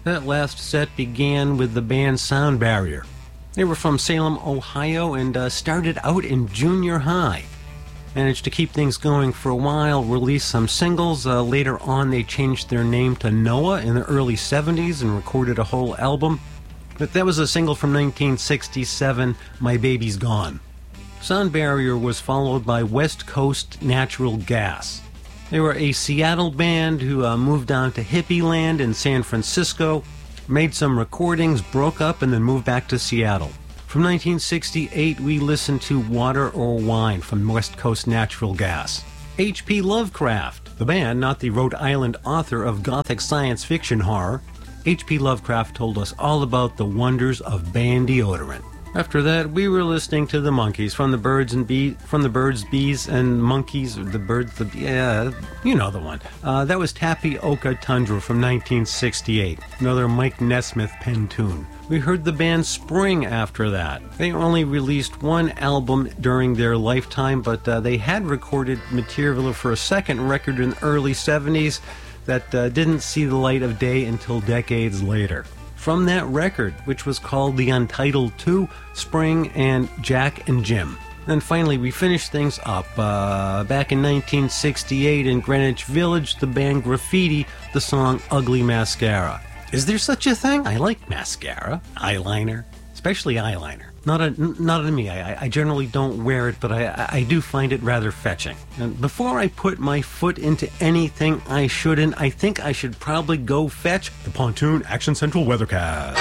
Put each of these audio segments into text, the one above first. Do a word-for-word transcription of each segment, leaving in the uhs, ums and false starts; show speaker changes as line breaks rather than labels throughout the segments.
That last set began with the band Sound Barrier. They were from Salem, Ohio, and uh, started out in junior high. Managed to keep things going for a while, released some singles. Uh, later on, they changed their name to Noah in the early seventies and recorded a whole album. But that was a single from nineteen sixty-seven, My Baby's Gone. Sound Barrier was followed by West Coast Natural Gas. They were a Seattle band who uh, moved down to Hippie Land in San Francisco, made some recordings, broke up, and then moved back to Seattle. From nineteen sixty-eight, we listened to Water or Wine from West Coast Natural Gas. H P Lovecraft, the band, not the Rhode Island author of gothic science fiction horror. H P Lovecraft told us all about the wonders of band deodorant. After that, we were listening to the Monkees from the Birds and Bee, from the Birds, Bees, and Monkeys. The Birds, the yeah, you know the one. Uh, that was Tapioca Tundra from nineteen sixty-eight, another Mike Nesmith pen tune. We heard the band Spring after that. They only released one album during their lifetime, but uh, they had recorded material for a second record in the early seventies that uh, didn't see the light of day until decades later. From that record, which was called The Untitled two, Spring and Jack and Jim. And finally, we finished things up uh, back in nineteen sixty-eight in Greenwich Village, the band Graffiti, the song Ugly Mascara. Is there such a thing? I like mascara, eyeliner, especially eyeliner. Not a, not a me. I, I generally don't wear it, but I, I do find it rather fetching. And before I put my foot into anything I shouldn't, I think I should probably go fetch the Pontoon Action Central Weathercast.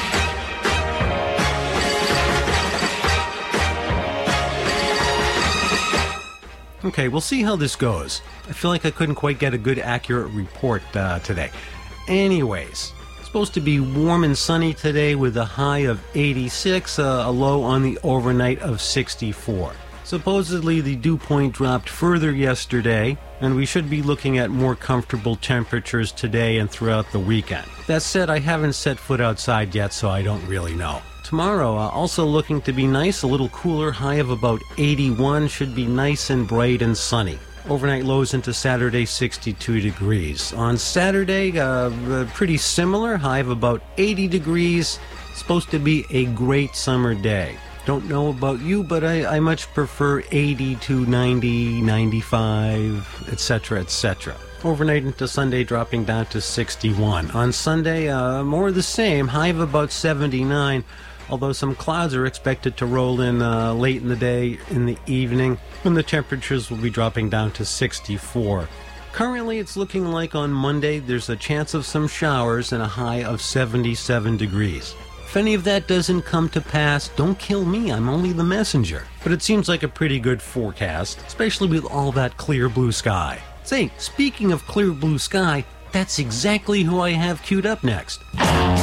Okay, we'll see how this goes. I feel like I couldn't quite get a good, accurate report uh, today. Anyways, supposed to be warm and sunny today with a high of eighty-six, uh, a low on the overnight of sixty-four. Supposedly the dew point dropped further yesterday, and we should be looking at more comfortable temperatures today and throughout the weekend. That said, I haven't set foot outside yet, so I don't really know. Tomorrow, uh, also looking to be nice, a little cooler, high of about eighty-one, should be nice and bright and sunny. Overnight lows into Saturday, sixty-two degrees. On Saturday, uh, pretty similar, high of about eighty degrees. Supposed to be a great summer day. Don't know about you, but I, I much prefer eighty to ninety, ninety-five, et cetera, et cetera. Overnight into Sunday, dropping down to sixty-one. On Sunday, uh, more of the same, high of about seventy-nine. Although some clouds are expected to roll in uh, late in the day, in the evening, when the temperatures will be dropping down to sixty-four. Currently, it's looking like on Monday there's a chance of some showers and a high of seventy-seven degrees. If any of that doesn't come to pass, don't kill me, I'm only the messenger. But it seems like a pretty good forecast, especially with all that clear blue sky. Say, speaking of clear blue sky, that's exactly who I have queued up next.